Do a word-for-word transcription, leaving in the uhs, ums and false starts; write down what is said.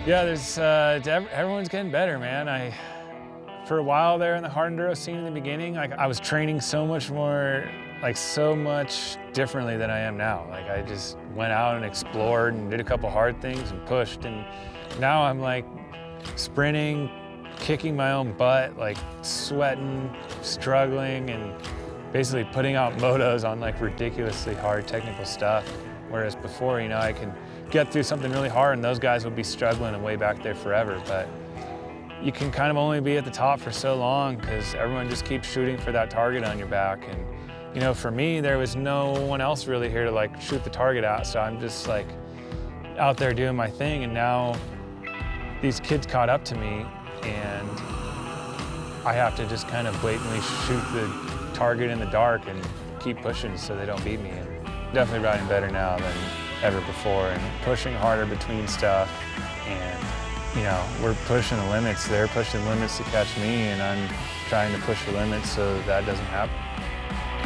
Yeah, there's uh, everyone's getting better, man. I, for a while there in the hard enduro scene in the beginning, like I was training so much more, like so much differently than I am now. Like I just went out and explored and did a couple hard things and pushed, and now I'm like sprinting, kicking my own butt, like sweating, struggling, and basically putting out motos on like ridiculously hard technical stuff. Whereas before, you know, I can get through something really hard and those guys would be struggling and way back there forever. But you can kind of only be at the top for so long because everyone just keeps shooting for that target on your back. And, you know, for me, there was no one else really here to like shoot the target at. So I'm just like out there doing my thing. And now these kids caught up to me and I have to just kind of blatantly shoot the target in the dark and keep pushing so they don't beat me. And definitely riding better now than ever before and pushing harder between stuff. And, you know, we're pushing the limits. They're pushing the limits to catch me and I'm trying to push the limits so that doesn't happen.